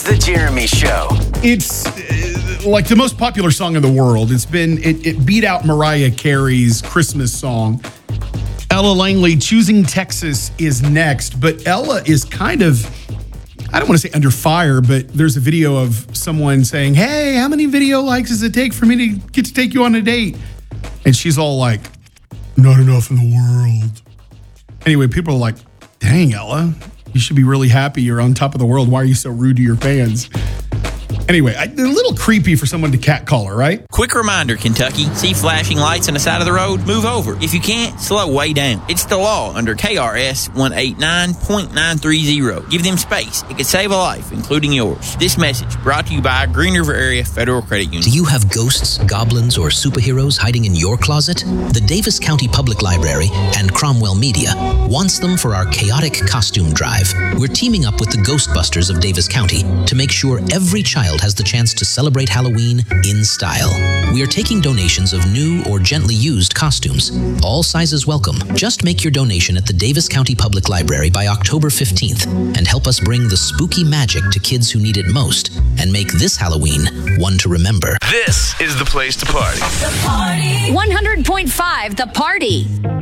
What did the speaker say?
The Jeremy Show. It's like the most popular song in the world. It beat out Mariah Carey's Christmas song. Ella Langley, Choosing Texas, is next. But Ella is kind of, I don't want to say under fire, but there's a video of someone saying, hey, how many video likes does it take for me to get to take you on a date? And she's all like, not enough in the world. Anyway, people are like, dang, Ella, you should be really happy you're on top of the world. Why are you so rude to your fans? Anyway, a little creepy for someone to catcall her, right? Quick reminder, Kentucky. See flashing lights on the side of the road? Move over. If you can't, slow way down. It's the law under KRS 189.930. Give them space. It could save a life, including yours. This message brought to you by Green River Area Federal Credit Union. Do you have ghosts, goblins, or superheroes hiding in your closet? The Davis County Public Library and Cromwell Media wants them for our chaotic costume drive. We're teaming up with the Ghostbusters of Davis County to make sure every child has the chance to celebrate Halloween in style. We are taking donations of new or gently used costumes. All sizes welcome. Just make your donation at the Davis County Public Library by October 15th and help us bring the spooky magic to kids who need it most and make this Halloween one to remember. This is the place to party. The Party. 100.5 The Party.